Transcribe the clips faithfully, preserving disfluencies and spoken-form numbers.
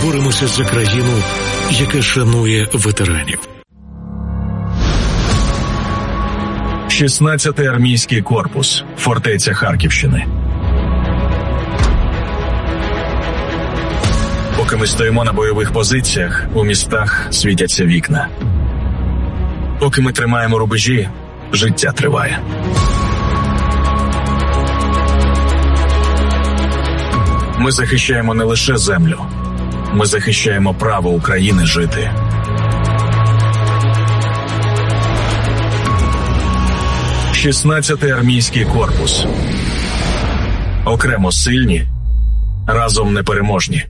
боремося за країну, яка шанує ветеранів. шістнадцятий армійський корпус, фортеця Харківщини. Поки ми стоїмо на бойових позиціях, у містах світяться вікна. Поки ми тримаємо рубежі, життя триває. Ми захищаємо не лише землю, ми захищаємо право України жити. шістнадцятий армійський корпус. Окремо сильні, разом непереможні.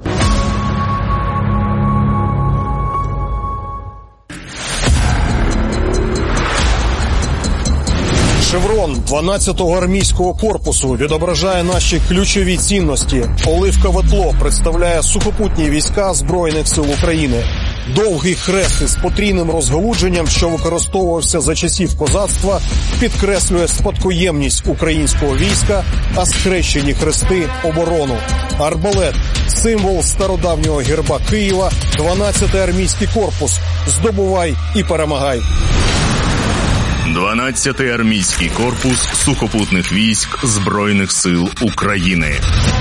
Шеврон дванадцятого армійського корпусу відображає наші ключові цінності. Оливкове тло представляє сухопутні війська Збройних сил України. Довгий хрест із потрійним розгалудженням, що використовувався за часів козацтва, підкреслює спадкоємність українського війська, а схрещені хрести – оборону. Арбалет – символ стародавнього герба Києва, дванадцятий армійський корпус. Здобувай і перемагай. дванадцятий армійський корпус сухопутних військ Збройних сил України.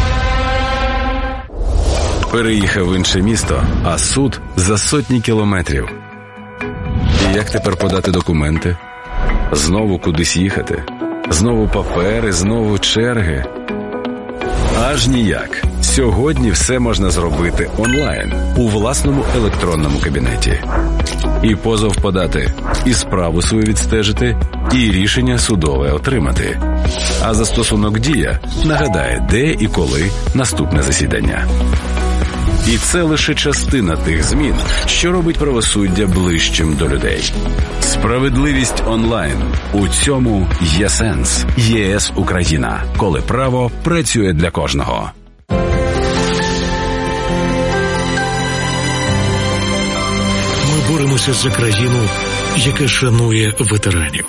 Переїхав в інше місто, а суд за сотні кілометрів. І як тепер подати документи? Знову кудись їхати? Знову папери, знову черги? Аж ніяк. Сьогодні все можна зробити онлайн, у власному електронному кабінеті. І позов подати, і справу свою відстежити, і рішення судове отримати. А застосунок «Дія» нагадає, де і коли наступне засідання. І це лише частина тих змін, що робить правосуддя ближчим до людей. Справедливість онлайн. У цьому є сенс. ЄС Україна. Коли право працює для кожного. Ми боремося за країну, яка шанує ветеранів.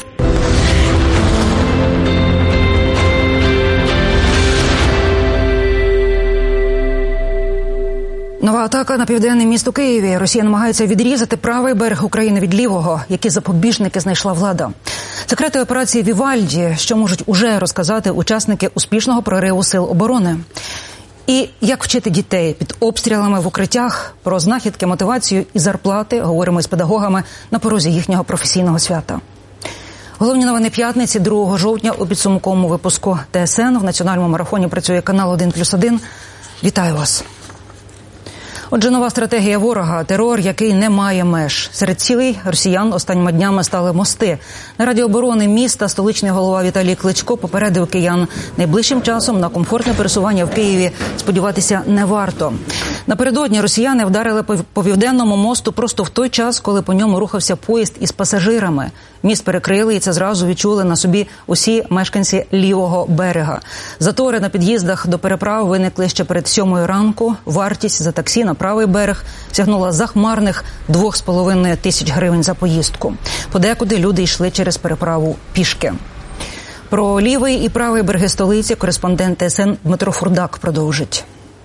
Нова атака на південне місто Києві. Росія намагається відрізати правий берег України від лівого. Які запобіжники знайшла влада? Секрети операції «Вівальді», що можуть уже розказати учасники успішного прориву сил оборони. І як вчити дітей під обстрілами в укриттях, про знахідки, мотивацію і зарплати говоримо з педагогами на порозі їхнього професійного свята. Головні новини п'ятниці, другого жовтня, у підсумковому випуску ТСН. В національному марафоні працює канал один плюс один. Вітаю вас. Отже, нова стратегія ворога – терор, який не має меж. Серед цілей росіян останніми днями стали мости. На Раді оборони міста столичний голова Віталій Кличко попередив киян: найближчим часом на комфортне пересування в Києві сподіватися не варто. Напередодні росіяни вдарили по Південному мосту просто в той час, коли по ньому рухався поїзд із пасажирами. Міст перекрили, і це зразу відчули на собі усі мешканці лівого берега. Затори на під'їздах до переправ виникли ще перед сьомою ранку. Вартість за таксі на правий берег сягнула захмарних двох з половиною тисяч гривень за поїздку. Подекуди люди йшли через переправу пішки. Про лівий і правий береги столиці кореспондент ТСН Дмитро Фурдак продовжить.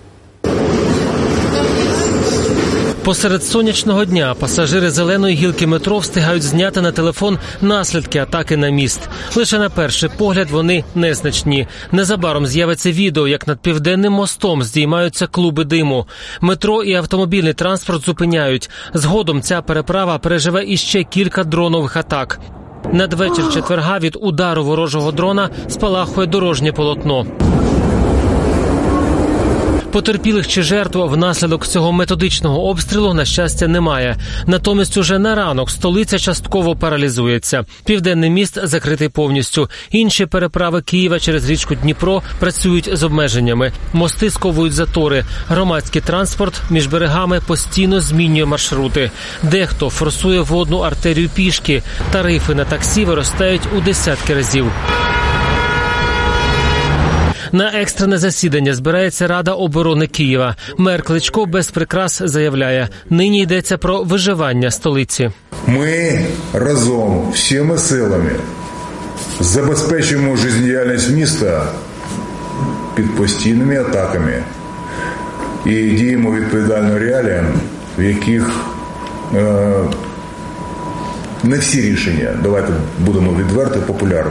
Посеред сонячного дня пасажири зеленої гілки метро встигають зняти на телефон наслідки атаки на міст. Лише на перший погляд вони незначні. Незабаром з'явиться відео, як над Південним мостом здіймаються клуби диму. Метро і автомобільний транспорт зупиняють. Згодом ця переправа переживе іще кілька дронових атак. Надвечір четверга від удару ворожого дрона спалахує дорожнє полотно. Потерпілих чи жертв внаслідок цього методичного обстрілу, на щастя, немає. Натомість уже на ранок столиця частково паралізується. Південний міст закритий повністю. Інші переправи Києва через річку Дніпро працюють з обмеженнями. Мости сковують затори. Громадський транспорт між берегами постійно змінює маршрути. Дехто форсує водну артерію пішки. Тарифи на таксі виростають у десятки разів. На екстрене засідання збирається Рада оборони Києва. Мер Кличко без прикрас заявляє, нині йдеться про виживання столиці. Ми разом, всіми силами забезпечуємо життєдіяльність міста під постійними атаками і діємо відповідально реаліям, в яких е, не всі рішення, давайте будемо відверто, популярні.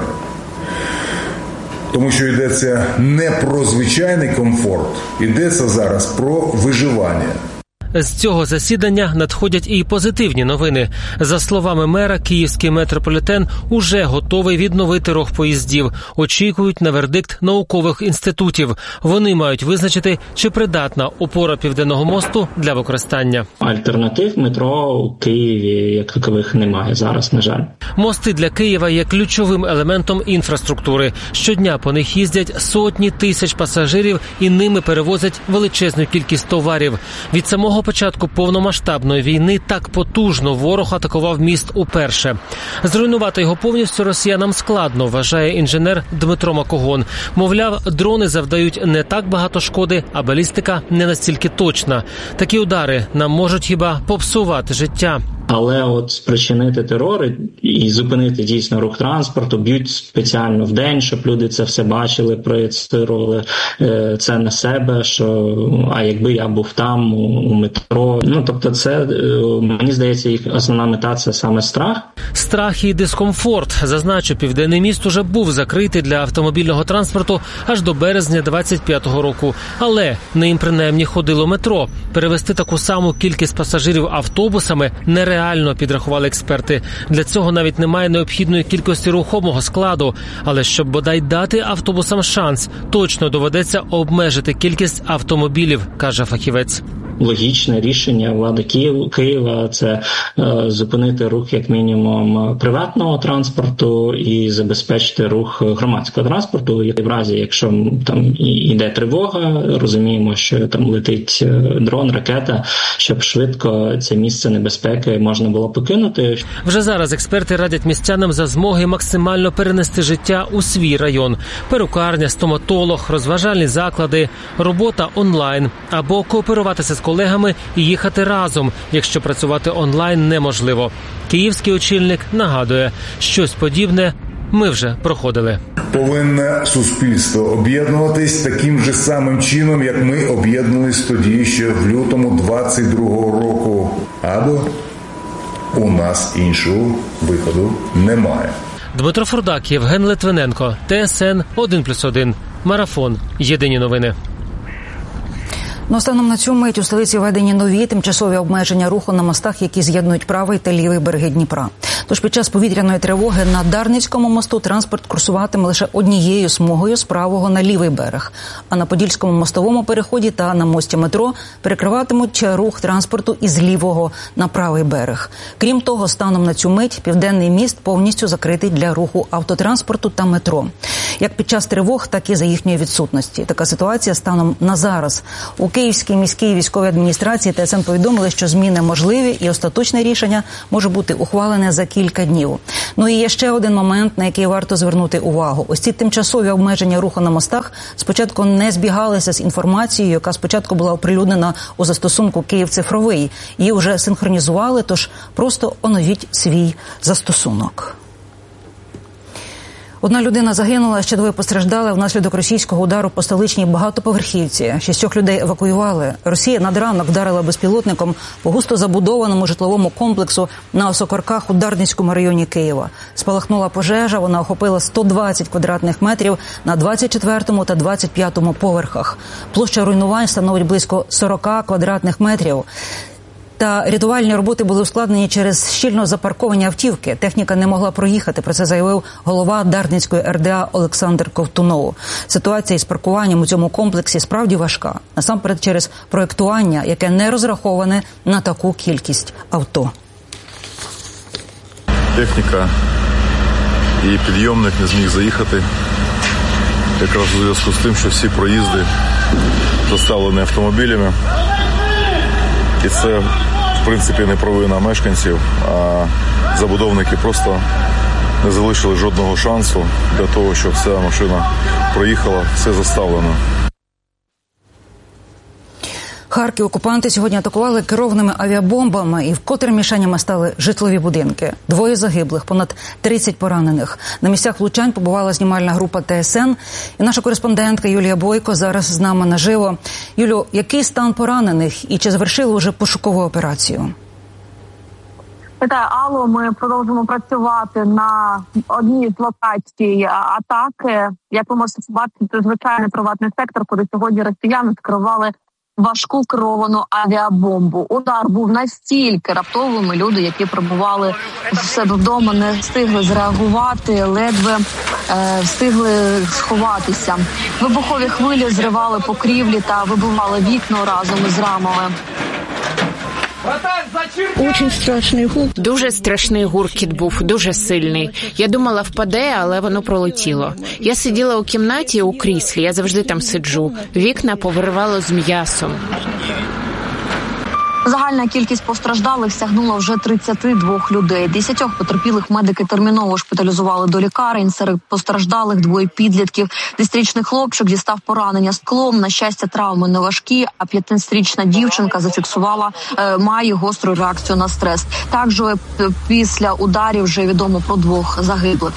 Тому що йдеться не про звичайний комфорт, йдеться зараз про виживання. З цього засідання надходять і позитивні новини. За словами мера, київський метрополітен уже готовий відновити рух поїздів. Очікують на вердикт наукових інститутів. Вони мають визначити, чи придатна опора Південного мосту для використання. Альтернатив метро у Києві як такових немає зараз, на жаль. Мости для Києва є ключовим елементом інфраструктури. Щодня по них їздять сотні тисяч пасажирів і ними перевозять величезну кількість товарів. Від самого початку повномасштабної війни так потужно ворог атакував міст уперше. Зруйнувати його повністю росіянам складно, вважає інженер Дмитро Макогон. Мовляв, дрони завдають не так багато шкоди, а балістика не настільки точна. Такі удари нам можуть хіба попсувати життя. Але от спричинити терор і зупинити дійсно рух транспорту б'ють спеціально в день, щоб люди це все бачили, проєцирували це на себе, що а якби я був там, у метро. Ну, тобто це, мені здається, їх основна мета – це саме страх. Страх і дискомфорт. Зазначу, Південний міст уже був закритий для автомобільного транспорту аж до березня двадцять п'ятого року. Але ним принаймні ходило метро. Перевести таку саму кількість пасажирів автобусами нереально. Реально підрахували експерти. Для цього навіть немає необхідної кількості рухомого складу. Але щоб бодай дати автобусам шанс, точно доведеться обмежити кількість автомобілів, каже фахівець. Логічне рішення влади Києва – це е, зупинити рух як мінімум приватного транспорту і забезпечити рух громадського транспорту. І в разі, якщо там йде тривога, розуміємо, що там летить дрон, ракета, щоб швидко це місце небезпеки можна було покинути. Вже зараз експерти радять містянам за змоги максимально перенести життя у свій район. Перукарня, стоматолог, розважальні заклади, робота онлайн або кооперуватися з колегами і їхати разом, якщо працювати онлайн неможливо. Київський очільник нагадує, щось подібне ми вже проходили. Повинне суспільство об'єднуватись таким же самим чином, як ми об'єднувались тоді ще в лютому двадцять другого року. Або у нас іншого виходу немає. Дмитро Фурдак, Євген Литвиненко, ТСН один плюс один. Марафон. Єдині новини. Ну, станом на цю мить у столиці введені нові тимчасові обмеження руху на мостах, які з'єднують правий та лівий береги Дніпра. Тож під час повітряної тривоги на Дарницькому мосту транспорт курсуватиме лише однією смугою з правого на лівий берег. А на Подільському мостовому переході та на мості метро перекриватимуть рух транспорту із лівого на правий берег. Крім того, станом на цю мить Південний міст повністю закритий для руху автотранспорту та метро. Як під час тривог, так і за їхньої відсутності. Така ситуація станом на зараз. У Київській міській військовій адміністрації ТСН повідомили, що зміни можливі і остаточне рішення може бути ухвалене за кілька днів. Ну і є ще один момент, на який варто звернути увагу. Ось ці тимчасові обмеження руху на мостах спочатку не збігалися з інформацією, яка спочатку була оприлюднена у застосунку «Київ цифровий». Її вже синхронізували, тож просто оновіть свій застосунок. Одна людина загинула, ще двоє постраждали внаслідок російського удару по столичній багатоповерхівці. Шістьох людей евакуювали. Росія над ранок вдарила безпілотником по густо забудованому житловому комплексу на Осокорках у Дарницькому районі Києва. Спалахнула пожежа, вона охопила сто двадцять квадратних метрів на двадцять четвертому та двадцять п'ятому поверхах. Площа руйнувань становить близько сорок квадратних метрів. Та рятувальні роботи були ускладнені через щільно запарковані автівки. Техніка не могла проїхати, про це заявив голова Дарницької ер де а Олександр Ковтунов. Ситуація із паркуванням у цьому комплексі справді важка. Насамперед через проєктування, яке не розраховане на таку кількість авто. Техніка і підйомник не зміг заїхати. Якраз у зв'язку з тим, що всі проїзди заставлені автомобілями. І це, в принципі, не провина мешканців, а забудовники просто не залишили жодного шансу для того, щоб ця машина проїхала, все заставлено. Харків окупанти сьогодні атакували керованими авіабомбами і вкотре мішенями стали житлові будинки. Двоє загиблих, понад тридцять поранених. На місцях влучань побувала знімальна група Т С Н. І наша кореспондентка Юлія Бойко зараз з нами наживо. Юлю, який стан поранених і чи завершили вже пошукову операцію? Вітаю, Алло, ми продовжуємо працювати на одній з локацій атаки. Як ви можете побачити, це звичайний приватний сектор, куди сьогодні росіяни скерували важку керовану авіабомбу. Удар був настільки раптовим, люди, які перебували в себе вдома, не встигли зреагувати, ледве е, встигли сховатися. Вибухові хвилі зривали покрівлі та вибивали вікна разом із рамами. Очень страшний гук. Дуже страшний гуркіт був, дуже сильний. Я думала, впаде, але воно пролетіло. Я сиділа у кімнаті у кріслі, я завжди там сиджу. Вікна повиривало з м'ясом. Загальна кількість постраждалих сягнула вже тридцять два людей. Десятьох потерпілих медики терміново шпиталізували до лікарень. Серед постраждалих двоє підлітків. Десятирічний хлопчик дістав поранення склом. На щастя, травми не важкі, а п'ятнадцятирічна дівчинка зафіксувала, е, має гостру реакцію на стрес. Також після ударів вже відомо про двох загиблих.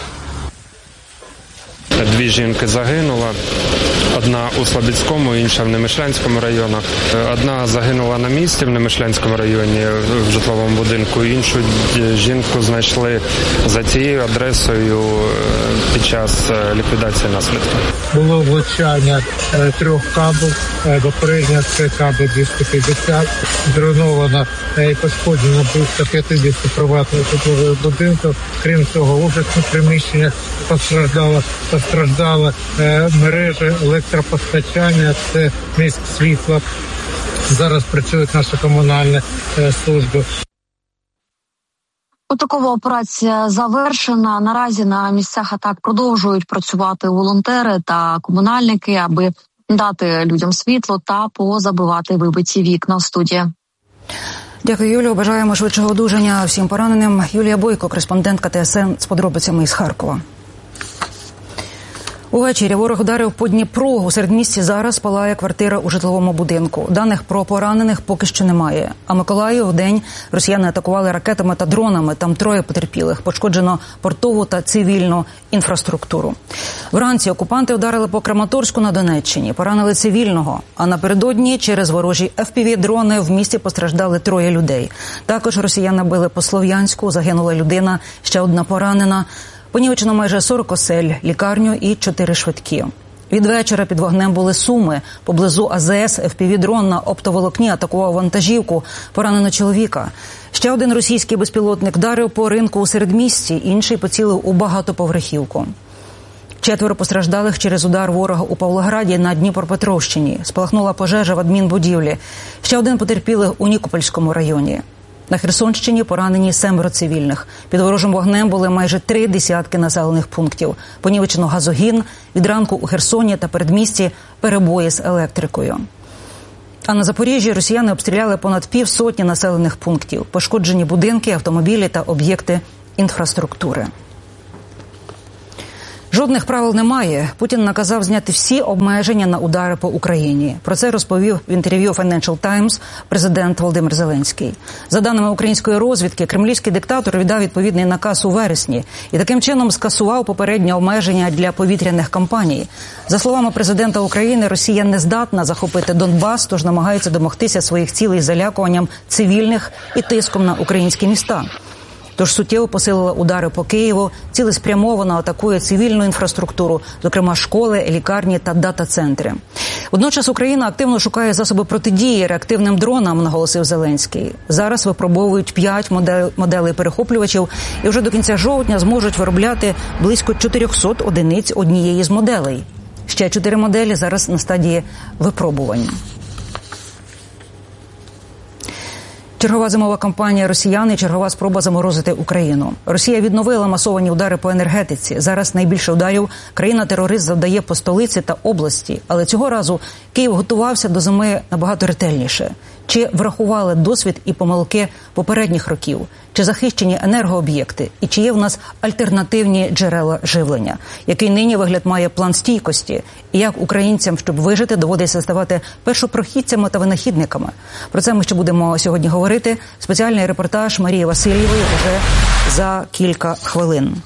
Дві жінки загинули. Одна у Слобідському, інша в Немишлянському районах. Одна загинула на місці в Немишлянському районі в житловому будинку, іншу жінку знайшли за цією адресою під час ліквідації наслідків. Було влучання трьох кабів, попередньо три каби двісті п'ятдесят, зруйновано і пошкоджено близько п'ятдесят приватних житлових будинків. Крім цього, в офісних приміщеннях постраждала, постраждала мережі електропостачання, це міськ світла. Зараз працюють наші комунальні служби. Пошукова операція завершена. Наразі на місцях атак продовжують працювати волонтери та комунальники, аби дати людям світло та позабивати вибиті вікна. Студія. Дякую, Юлію. Бажаємо швидшого одужання всім пораненим. Юлія Бойко, кореспондентка Т С Н з подробицями із Харкова. Увечері ворог ударив по Дніпру. У середмісті зараз палає квартира у житловому будинку. Даних про поранених поки що немає. А Миколаїв вдень росіяни атакували ракетами та дронами. Там троє потерпілих. Пошкоджено портову та цивільну інфраструктуру. Вранці окупанти вдарили по Краматорську на Донеччині. Поранили цивільного. А напередодні через ворожі еф пі ві-дрони в місті постраждали троє людей. Також росіяни били по Слов'янську. Загинула людина, ще одна поранена. Понівечено майже сорок осель, лікарню і чотири швидкі. Від вечора під вогнем були Суми. Поблизу А З С еф пі ві-дрон на оптоволокні атакував вантажівку. Поранено чоловіка. Ще один російський безпілотник вдарив по ринку у середмісті, інший поцілив у багатоповерхівку. Четверо постраждалих через удар ворога у Павлограді на Дніпропетровщині. Спалахнула пожежа в адмінбудівлі. Ще один потерпілий у Нікопольському районі. На Херсонщині поранені семеро цивільних. Під ворожим вогнем були майже три десятки населених пунктів. Понівечено газогін, від ранку у Херсоні та передмісті перебої з електрикою. А на Запоріжжі росіяни обстріляли понад півсотні населених пунктів. Пошкоджені будинки, автомобілі та об'єкти інфраструктури. Жодних правил немає. Путін наказав зняти всі обмеження на удари по Україні. Про це розповів в інтерв'ю Financial Times президент Володимир Зеленський. За даними української розвідки, кремлівський диктатор віддав відповідний наказ у вересні і таким чином скасував попередні обмеження для повітряних кампаній. За словами президента України, Росія не здатна захопити Донбас, тож намагається домогтися своїх цілей залякуванням цивільних і тиском на українські міста. Тож суттєво посилила удари по Києву, цілеспрямовано атакує цивільну інфраструктуру, зокрема школи, лікарні та дата-центри. Водночас Україна активно шукає засоби протидії реактивним дронам, наголосив Зеленський. Зараз випробовують п'ять моделей перехоплювачів і вже до кінця жовтня зможуть виробляти близько чотириста одиниць однієї з моделей. Ще чотири моделі зараз на стадії випробувань. Чергова зимова кампанія росіян і чергова спроба заморозити Україну. Росія відновила масовані удари по енергетиці. Зараз найбільше ударів країна-терорист завдає по столиці та області. Але цього разу Київ готувався до зими набагато ретельніше. Чи врахували досвід і помилки попередніх років? Чи захищені енергооб'єкти? І чи є в нас альтернативні джерела живлення? Який нині вигляд має план стійкості? І як українцям, щоб вижити, доводиться ставати першопрохідцями та винахідниками? Про це ми ще будемо сьогодні говорити. Спеціальний репортаж Марії Васильєвої вже за кілька хвилин.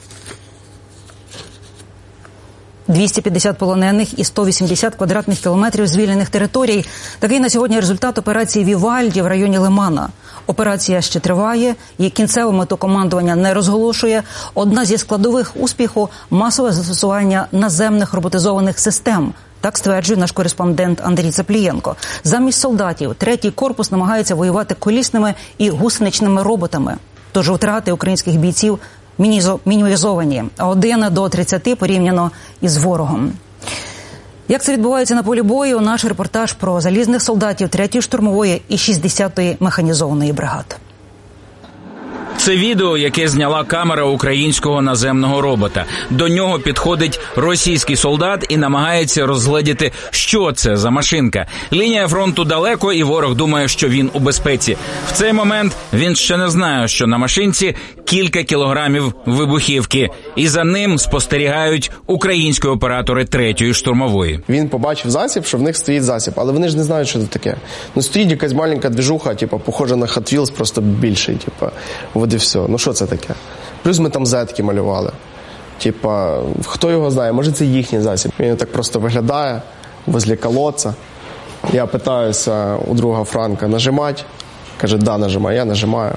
двісті п'ятдесят полонених і сто вісімдесят квадратних кілометрів звільнених територій. Такий на сьогодні результат операції «Вівальді» в районі Лимана. Операція ще триває, її кінцеву мету командування не розголошує. Одна зі складових успіху – масове застосування наземних роботизованих систем. Так стверджує наш кореспондент Андрій Цаплієнко. Замість солдатів третій корпус намагається воювати колісними і гусеничними роботами. Тож втрати українських бійців мінімізовані, а один до тридцяти порівняно із ворогом. Як це відбувається на полі бою? Наш репортаж про залізних солдатів третьої штурмової і шістдесятої механізованої бригади. Це відео, яке зняла камера українського наземного робота. До нього підходить російський солдат і намагається розгледіти, що це за машинка. Лінія фронту далеко, і ворог думає, що він у безпеці. В цей момент він ще не знає, що на машинці кілька кілограмів вибухівки. І за ним спостерігають українські оператори третьої штурмової. Він побачив засіб, що в них стоїть засіб, але вони ж не знають, що це таке. Ну, стоїть якась маленька движуха, типу, похожа на Hot Wheels, просто більший, типу. От і все. Ну що це таке? Плюс ми там зетки малювали. Типа, хто його знає, може це їхній засіб. Він так просто виглядає, возле колодця. Я питаюся у друга Франка нажимати. Каже, да, нажимай, я нажимаю.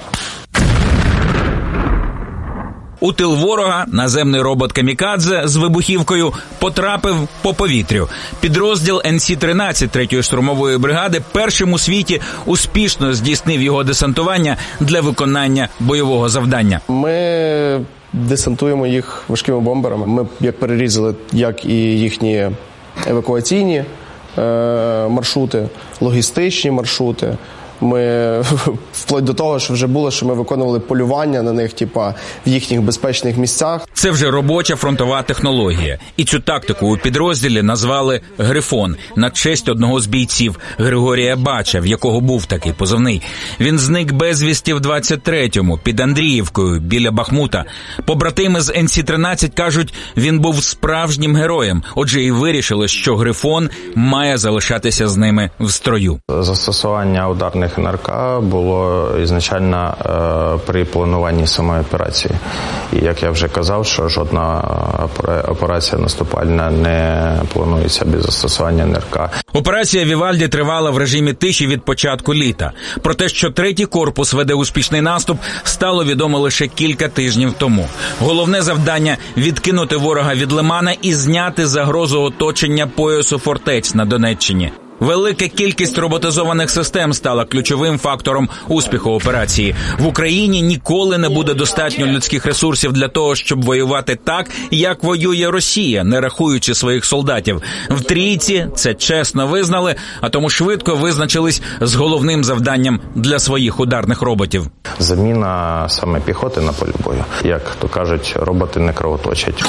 У тил ворога наземний робот «Камікадзе» з вибухівкою потрапив по повітрю. Підрозділ ен сі тринадцять третьої штурмової бригади першим у світі успішно здійснив його десантування для виконання бойового завдання. Ми десантуємо їх важкими бомберами. Ми як перерізали, як і їхні евакуаційні е, маршрути, логістичні маршрути. Ми вплоть до того, що вже було, що ми виконували полювання на них, типа в їхніх безпечних місцях. Це вже робоча фронтова технологія. І цю тактику у підрозділі назвали «Грифон» на честь одного з бійців Григорія Бача, в якого був такий позивний. Він зник безвісті в двадцять третьому під Андріївкою біля Бахмута. Побратими з ен сі тринадцять кажуть, він був справжнім героєм. Отже, і вирішили, що «Грифон» має залишатися з ними в строю. Застосування ударних НРК було ізначально е, при плануванні самої операції. І як я вже казав, що жодна операція наступальна не планується без застосування НРК. Операція «Вівальді» тривала в режимі тиші від початку літа. Про те, що третій корпус веде успішний наступ, стало відомо лише кілька тижнів тому. Головне завдання – відкинути ворога від Лимана і зняти загрозу оточення поясу фортець на Донеччині. Велика кількість роботизованих систем стала ключовим фактором успіху операції. В Україні ніколи не буде достатньо людських ресурсів для того, щоб воювати так, як воює Росія, не рахуючи своїх солдатів. В трійці це чесно визнали, а тому швидко визначились з головним завданням для своїх ударних роботів. Заміна саме піхоти на полі бою. Як то кажуть, роботи не кровоточать.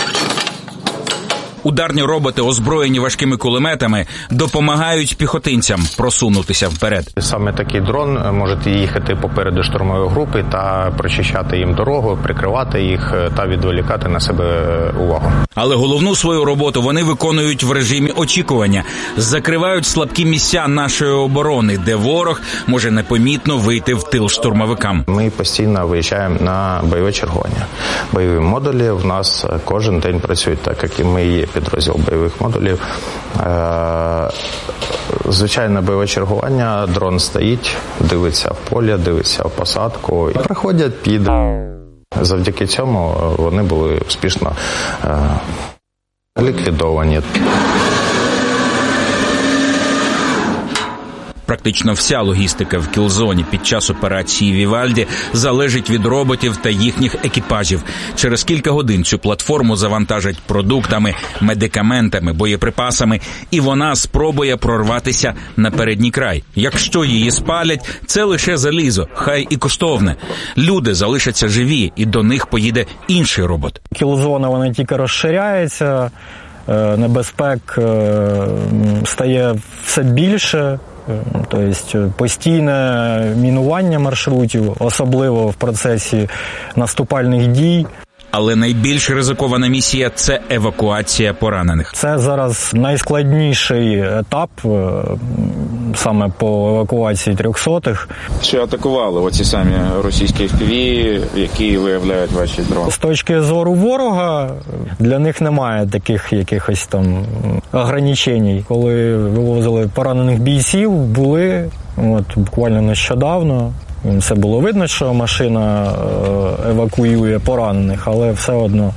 Ударні роботи, озброєні важкими кулеметами, допомагають піхотинцям просунутися вперед. Саме такий дрон може їхати попереду штурмової групи та прочищати їм дорогу, прикривати їх та відволікати на себе увагу. Але головну свою роботу вони виконують в режимі очікування. Закривають слабкі місця нашої оборони, де ворог може непомітно вийти в тил штурмовикам. Ми постійно виїжджаємо на бойове чергування. Бойові модулі в нас кожен день працюють, так як і ми є підрозділ бойових модулів. Звичайне бойове чергування, дрон стоїть, дивиться в поле, дивиться в посадку і проходять під. Завдяки цьому вони були успішно ліквідовані. Практично вся логістика в кілзоні під час операції «Вівальді» залежить від роботів та їхніх екіпажів. Через кілька годин цю платформу завантажать продуктами, медикаментами, боєприпасами, і вона спробує прорватися на передній край. Якщо її спалять, це лише залізо, хай і коштовне. Люди залишаться живі, і до них поїде інший робот. Кілзона, вона тільки розширяється, небезпек стає все більше. Тобто постійне мінування маршрутів, особливо в процесі наступальних дій. Але найбільш ризикована місія – це евакуація поранених. Це зараз найскладніший етап саме по евакуації трьохсотих. Чи атакували оці самі російські еф пі ві, які виявляють ваші дрони? З точки зору ворога для них немає таких якихось там ограничень. Коли вивозили поранених бійців, були от буквально нещодавно. Це було видно, що машина евакуює поранених, але все одно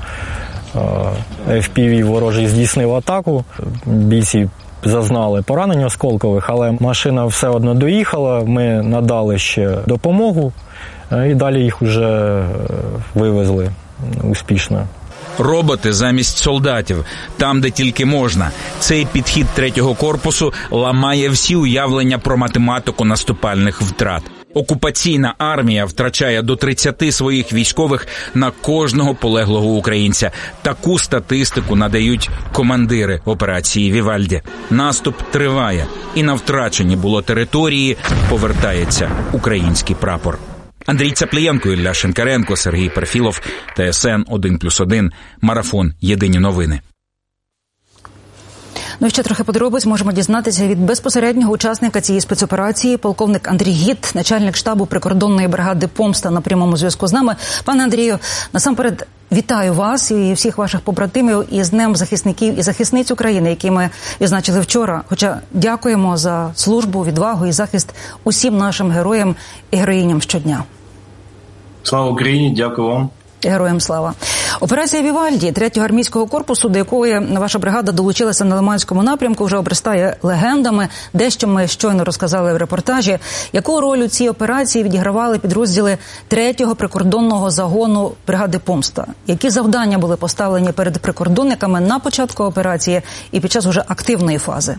еф пі ві ворожий здійснив атаку. Бійці зазнали поранень осколкових, але машина все одно доїхала, ми надали ще допомогу і далі їх вже вивезли успішно. Роботи замість солдатів, там, де тільки можна. Цей підхід третього корпусу ламає всі уявлення про математику наступальних втрат. Окупаційна армія втрачає до тридцяти своїх військових на кожного полеглого українця. Таку статистику надають командири операції «Вівальді». Наступ триває, і на втрачені було території повертається український прапор. Андрій Цаплієнко, Ілля Шинкаренко, Сергій Перфілов, Т С Н один плюс один, Марафон, Єдині новини. Ну і ще трохи подробиць можемо дізнатися від безпосереднього учасника цієї спецоперації, полковник Андрій Гіт, начальник штабу прикордонної бригади «Помста» на прямому зв'язку з нами. Пане Андрію, насамперед вітаю вас і всіх ваших побратимів із Днем захисників і захисниць України, які ми відзначили вчора. Хоча дякуємо за службу, відвагу і захист усім нашим героям і героїням щодня. Слава Україні, дякую вам. Героям слава. Операція «Вівальді» третього армійського корпусу, до якої ваша бригада долучилася на Лиманському напрямку, вже обростає легендами. Дещо ми щойно розказали в репортажі. Яку роль у цій операції відігравали підрозділи третього прикордонного загону бригади «Помста»? Які завдання були поставлені перед прикордонниками на початку операції і під час уже активної фази?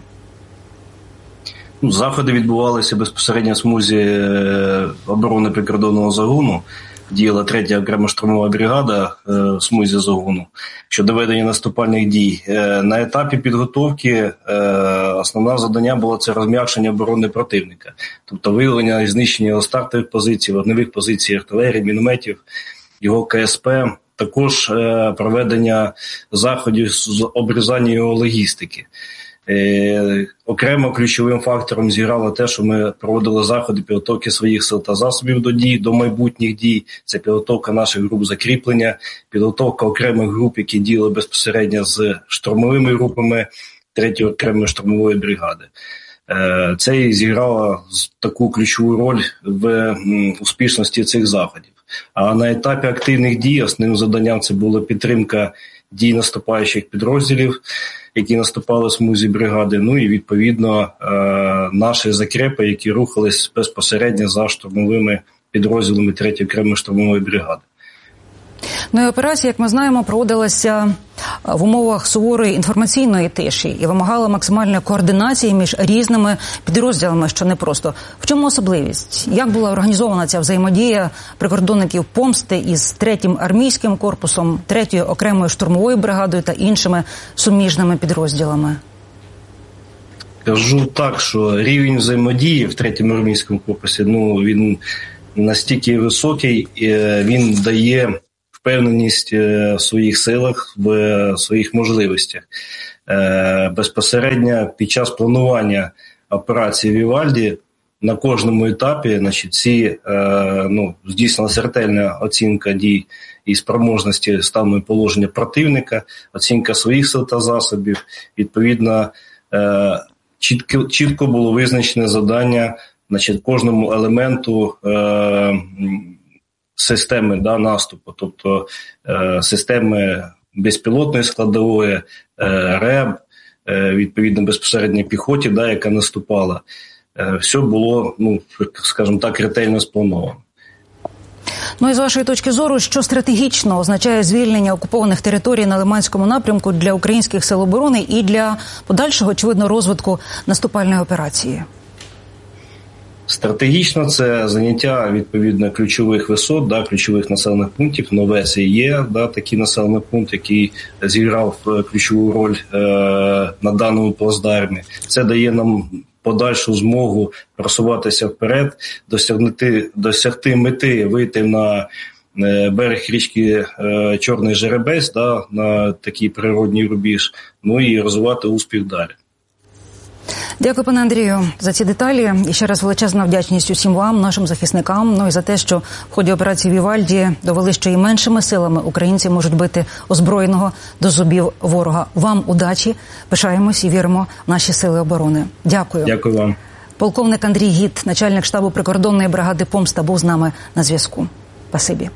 Заходи відбувалися безпосередньо в смузі оборони прикордонного загону. Діяла третя окрема штурмова бригада в смузі загону щодо ведення наступальних дій. На етапі підготовки основне завдання було це розм'якшення оборони противника, тобто виявлення і знищення його стартових позицій, вогневих позицій артилерії, мінометів, його Ка Ес Пе, також проведення заходів з обрізання його логістики. Е, окремо ключовим фактором зіграло те, що ми проводили заходи підготовки своїх сил та засобів до дій, до майбутніх дій. Це підготовка наших груп закріплення, підготовка окремих груп, які діяли безпосередньо з штурмовими групами третьої окремої штурмової бригади. Е, це і зіграло таку ключову роль в м, успішності цих заходів. А на етапі активних дій основним завданням це була підтримка дій наступаючих підрозділів, які наступали в смузі бригади, ну і, відповідно, наші закрепи, які рухались безпосередньо за штурмовими підрозділами третьої окремої штурмової бригади. Ну і операція, як ми знаємо, проводилася в умовах суворої інформаційної тиші і вимагала максимальної координації між різними підрозділами, що непросто. В чому особливість? Як була організована ця взаємодія прикордонників «Помсти» із третім армійським корпусом, третьою окремою штурмовою бригадою та іншими суміжними підрозділами? Кажу так, що рівень взаємодії в третьому армійському корпусі, ну, він настільки високий, він дає впевненість в своїх силах, в своїх можливостях. Безпосередньо під час планування операції «Вівальді» на кожному етапі, значить, ці, ну, здійснилася ретельна оцінка дій і спроможності стану і положення противника, оцінка своїх сил та засобів. Відповідно, чітко, чітко було визначене завдання, значить, кожному елементу системи, да, наступу, тобто е, системи безпілотної складової, е, РЕБ, е, відповідно безпосередньо піхоті, да, яка наступала. все було, ну, скажімо так, ретельно сплановано. Ну і з вашої точки зору, що стратегічно означає звільнення окупованих територій на Лиманському напрямку для українських сил оборони і для подальшого, очевидно, розвитку наступальної операції? Стратегічно це заняття, відповідно, ключових висот, да, ключових населених пунктів. Новес є, да, такий населений пункт, який зіграв ключову роль е, на даному плацдармі. Це дає нам подальшу змогу просуватися вперед, досягнути, досягти мети, вийти на е, берег річки е, Чорний Жеребець, да, на такий природній рубіж, ну і розвивати успіх далі. Дякую, пане Андрію, за ці деталі. І ще раз величезна вдячність усім вам, нашим захисникам, ну і за те, що в ході операції «Вівальді» довели, що і меншими силами українці можуть бити озброєного до зубів ворога. Вам удачі, пишаємось і віримо в наші сили оборони. Дякую. Дякую вам. Полковник Андрій Гіт, начальник штабу прикордонної бригади «Помста», був з нами на зв'язку. Спасибі.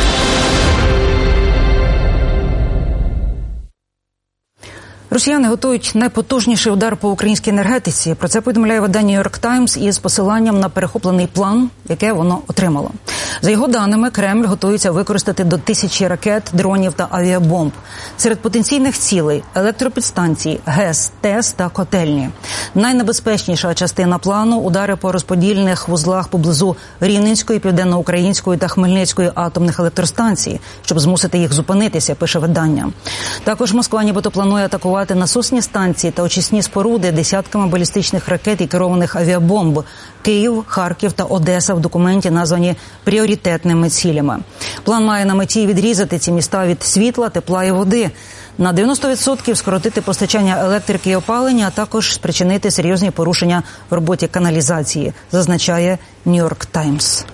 Росіяни готують найпотужніший удар по українській енергетиці. Про це повідомляє видання «Нью Йорк Таймс» із посиланням на перехоплений план, яке воно отримало. За його даними, Кремль готується використати до тисячі ракет, дронів та авіабомб. Серед потенційних цілей – електропідстанції, ГЕС, ТЕС та котельні. Найнебезпечніша частина плану – удари по розподільних вузлах поблизу Рівненської, Південноукраїнської та Хмельницької атомних електростанцій, щоб змусити їх зупинитися, пише видання. Також Москва нібито планує атакувати насосні станції та очисні споруди десятками балістичних ракет і керованих авіабомб. Київ, Харків та Одеса в документі названі пріоритетними цілями. План має на меті відрізати ці міста від світла, тепла і води, на дев'яносто відсотків скоротити постачання електрики і опалення, а також спричинити серйозні порушення в роботі каналізації, зазначає «Нью Йорк Таймс».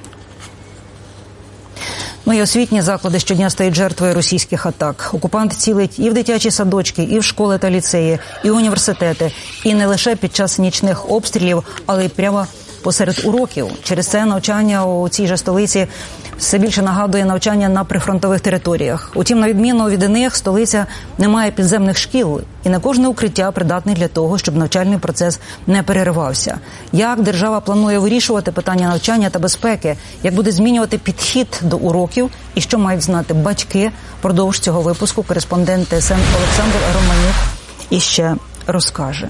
Ну і освітні заклади щодня стають жертвою російських атак. Окупант цілить і в дитячі садочки, і в школи та ліцеї, і в університети. І не лише під час нічних обстрілів, але й прямо посеред уроків. Через це навчання у цій же столиці все більше нагадує навчання на прифронтових територіях. Утім, на відміну від них, столиця не має підземних шкіл, і не кожне укриття придатне для того, щоб навчальний процес не переривався. Як держава планує вирішувати питання навчання та безпеки, як буде змінювати підхід до уроків і що мають знати батьки, продовж цього випуску кореспондент Т С Н Олександр Романюк іще розкаже.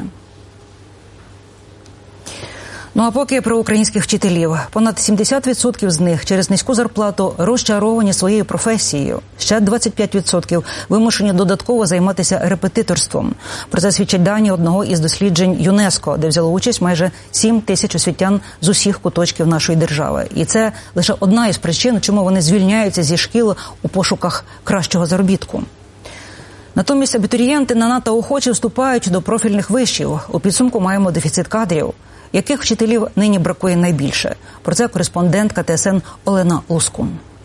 Ну а поки про українських вчителів. Понад сімдесят відсотків з них через низьку зарплату розчаровані своєю професією. Ще двадцять п'ять відсотків вимушені додатково займатися репетиторством. Про це свідчать дані одного із досліджень ЮНЕСКО, де взяло участь майже сім тисяч освітян з усіх куточків нашої держави. І це лише одна із причин, чому вони звільняються зі шкіл у пошуках кращого заробітку. Натомість абітурієнти не надто охоче вступають до профільних вишів. У підсумку маємо дефіцит кадрів. Яких вчителів нині бракує найбільше? Про це кореспондентка Т С Н Олена Лускун.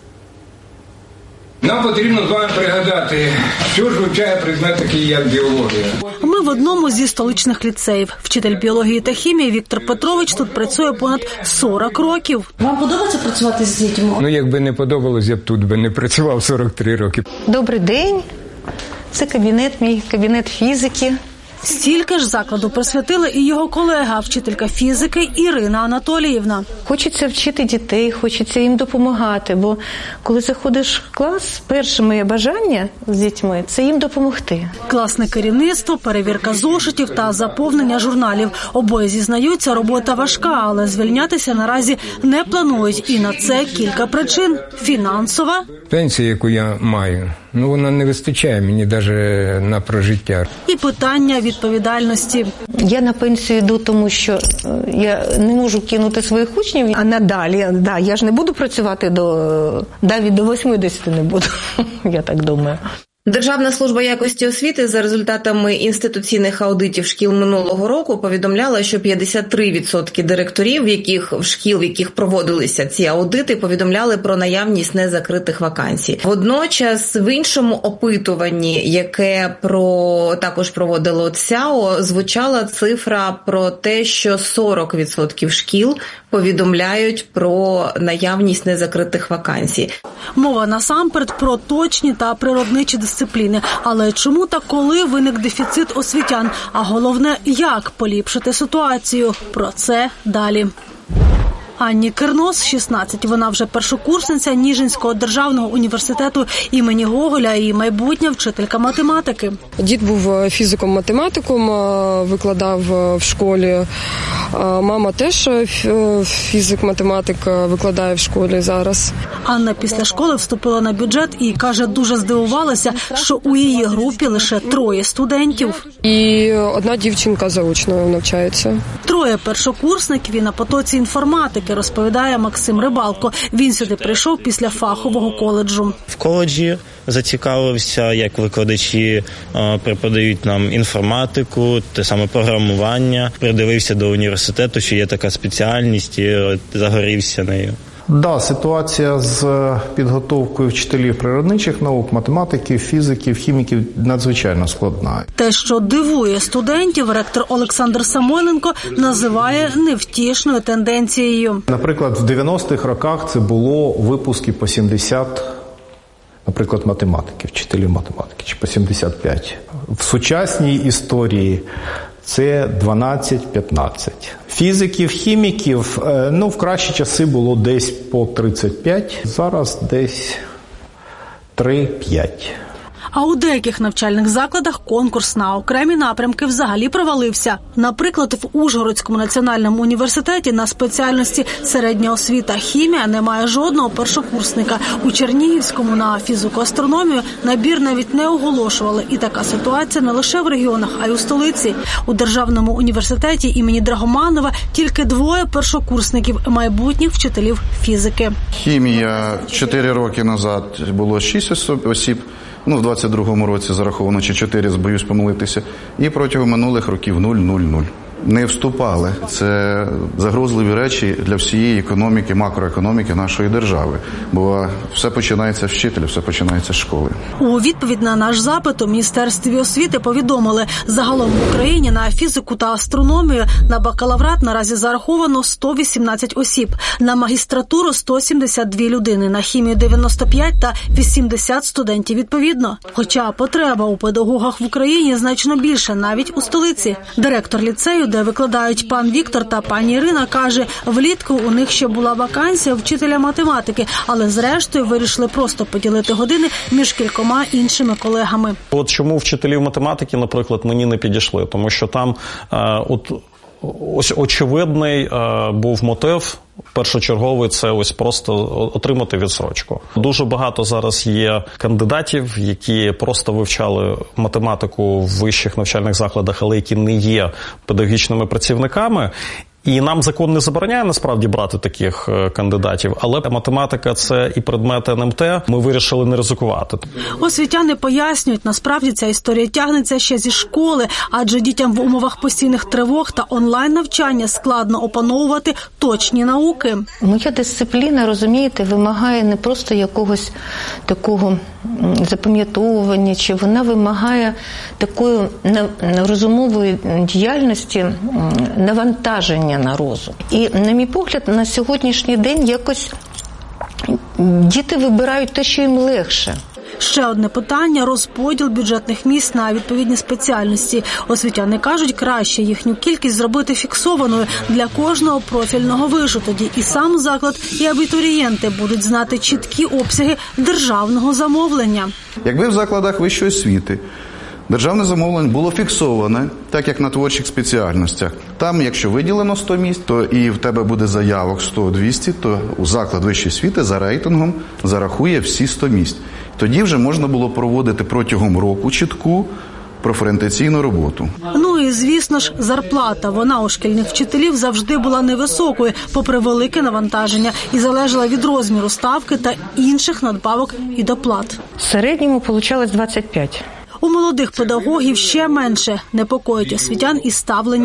Нам потрібно з вами пригадати, що ж вивчає предмет такий, як біологія. Ми в одному зі столичних ліцеїв. Вчитель біології та хімії Віктор Петрович тут працює понад сорок років. Вам подобається працювати з дітьми? Ну, якби не подобалось, я б тут би не працював сорок три роки. Добрий день. Це кабінет мій, кабінет фізики. Стільки ж закладу присвятили і його колега, вчителька фізики Ірина Анатоліївна. Хочеться вчити дітей, хочеться їм допомагати, бо коли заходиш в клас, перше моє бажання з дітьми – це їм допомогти. Класне керівництво, перевірка зошитів та заповнення журналів. Обоє зізнаються, робота важка, але звільнятися наразі не планують. І на це кілька причин. Фінансова. Пенсія, яку я маю, ну вона не вистачає мені навіть на прожиття. І питання відповідальності. Я на пенсію йду, тому що я не можу кинути своїх учнів, а надалі, да, я ж не буду працювати до, навіть до вісімдесят не буду, я так думаю. Державна служба якості освіти за результатами інституційних аудитів шкіл минулого року повідомляла, що п'ятдесят три відсотки директорів, в яких в шкіл, в яких проводилися ці аудити, повідомляли про наявність незакритих вакансій. Водночас в іншому опитуванні, яке про також проводило ЦЯО, звучала цифра про те, що сорок відсотків шкіл повідомляють про наявність незакритих вакансій. Мова насамперед про точні та природничі дисципліни. дисципліни. Але чому та коли виник дефіцит освітян? А головне, як поліпшити ситуацію? Про це далі. Анні Кернос, шістнадцять. Вона вже першокурсниця Ніжинського державного університету імені Гоголя і майбутня вчителька математики. Дід був фізиком-математиком, викладав в школі. Мама теж фізик-математик, викладає в школі зараз. Анна після школи вступила на бюджет і, каже, дуже здивувалася, що у її групі лише троє студентів. І одна дівчинка заочно навчається. Троє першокурсників і на потоці інформатики, розповідає Максим Рибалко. Він сюди прийшов після фахового коледжу. В коледжі зацікавився, як викладачі преподають нам інформатику, те саме програмування. Придивився до університету, що є така спеціальність, і загорівся нею. Да, ситуація з підготовкою вчителів природничих наук, математиків, фізиків, хіміків надзвичайно складна. Те, що дивує студентів, ректор Олександр Самойленко називає невтішною тенденцією. Наприклад, в дев'яностих роках це було випуски по сімдесят, наприклад, математики, вчителів математики, чи по сімдесят п'ять. В сучасній історії це дванадцять-п'ятнадцять. Фізиків, хіміків, ну, в кращі часи було десь по тридцять п'ять, зараз десь три-п'ять. А у деяких навчальних закладах конкурс на окремі напрямки взагалі провалився. Наприклад, в Ужгородському національному університеті на спеціальності середня освіта хімія немає жодного першокурсника. У Чернігівському на фізико-астрономію набір навіть не оголошували. І така ситуація не лише в регіонах, а й у столиці. У Державному університеті імені Драгоманова тільки двоє першокурсників, майбутніх вчителів фізики. Хімія чотири роки назад було шість осіб. Ну, в двадцять другому році зараховано чи чотири, боюсь помилитися. І протягом минулих років нуль нуль нуль. Не вступали. Це загрозливі речі для всієї економіки, макроекономіки нашої держави. Бо все починається з вчителя, все починається з школи. У відповідь на наш запит у Міністерстві освіти повідомили, загалом в Україні на фізику та астрономію на бакалаврат наразі зараховано сто вісімнадцять осіб, на магістратуру сто сімдесят дві людини, на хімію дев'яносто п'ять та вісімдесят студентів відповідно. Хоча потреба у педагогах в Україні значно більше, навіть у столиці. Директор ліцею, де викладають пан Віктор та пані Ірина, каже, влітку у них ще була вакансія вчителя математики, але зрештою вирішили просто поділити години між кількома іншими колегами. От чому вчителів математики, наприклад, мені не підійшли, тому що там е, от ось очевидний е, був мотив. Першочерговий – це ось просто отримати відсрочку. Дуже багато зараз є кандидатів, які просто вивчали математику в вищих навчальних закладах, але які не є педагогічними працівниками. І нам закон не забороняє, насправді, брати таких кандидатів, але математика – це і предмет ен ем те, ми вирішили не ризикувати. Освітяни пояснюють, насправді ця історія тягнеться ще зі школи, адже дітям в умовах постійних тривог та онлайн-навчання складно опановувати точні науки. Моя дисципліна, розумієте, вимагає не просто якогось такого запам'ятовування, чи вона вимагає такої розумової діяльності, навантаження на розум. І, на мій погляд, на сьогоднішній день якось діти вибирають те, що їм легше. Ще одне питання – розподіл бюджетних місць на відповідні спеціальності. Освітяни кажуть, краще їхню кількість зробити фіксованою для кожного профільного вишу. Тоді і сам заклад, і абітурієнти будуть знати чіткі обсяги державного замовлення. Якби в закладах вищої освіти державне замовлення було фіксоване, так як на творчих спеціальностях. Там, якщо виділено сто місць, то і в тебе буде заявок сто-двісті, то у заклад вищої освіти за рейтингом зарахує всі сто місць. Тоді вже можна було проводити протягом року чітку профорієнтаційну роботу. Ну і, звісно ж, зарплата. Вона у шкільних вчителів завжди була невисокою, попри велике навантаження, і залежала від розміру ставки та інших надбавок і доплат. В середньому вийшло двадцять п'ять. У молодих педагогів ще менше. Непокоїть освітян і ставлення